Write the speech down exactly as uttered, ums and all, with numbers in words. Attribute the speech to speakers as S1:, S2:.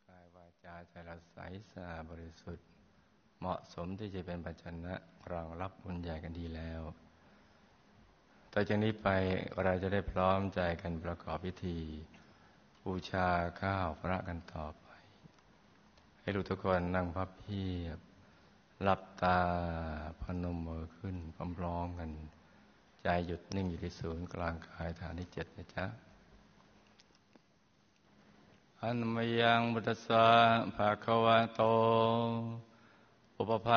S1: กายวาจาใจเราใสสะอาดบริสุทธิ์เหมาะสมที่จะเป็นปัจจนะรองรับบุญใหญ่กันดีแล้วต่อจากนี้ไปเราจะได้พร้อมใจกันประกอบพิธีบูชาข้าวพระกันต่อไปให้ลูกทุกคนนั่งพับเพียบหลับตาพนมมือขึ้นพร้อมๆกันใจหยุดนิ่งอยู่ที่ศูนย์กลางกายฐานที่เจ็ดนะจ๊ะอันมยังพุทธัสสะภะคะวะโตอุปภ